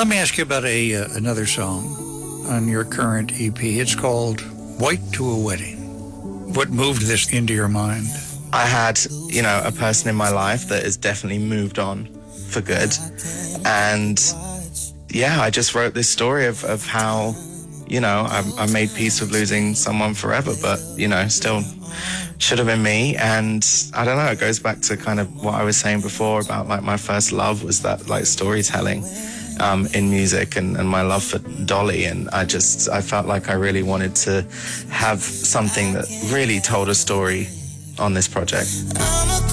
Let me ask you about another song on your current EP. It's called White to a Wedding. What moved this into your mind? I had, a person in my life that has definitely moved on for good. And yeah, I just wrote this story of how, I made peace with losing someone forever, but, still should have been me. And I don't know, it goes back to kind of what I was saying before about like my first love was that like storytelling in music and my love for Dolly. And I felt like I really wanted to have something that really told a story on this project.